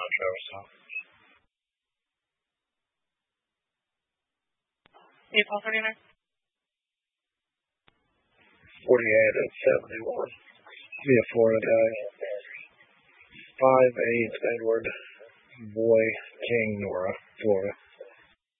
Travis Top. 8-39. 48 at 71. Be a Florida guy. 5-8 Edward Boy King, Nora, Florida.